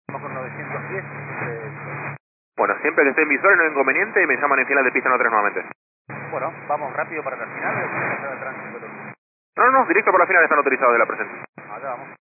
Vamos con 910. Bueno, siempre que esté en visual y no hay inconveniente, me llaman en fila de pista 3 nuevamente. Bueno, vamos rápido para terminar. ¿O tenemos que hacer el tránsito? No, no, directo por la final están autorizados de la presencia. Allá vamos.